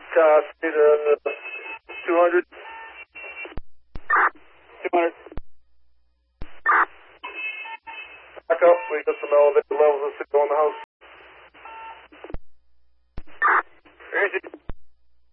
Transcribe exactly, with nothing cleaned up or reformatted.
Copy the two hundred. two hundred. Back up. We got some elevated levels of signal in the house. Where is it?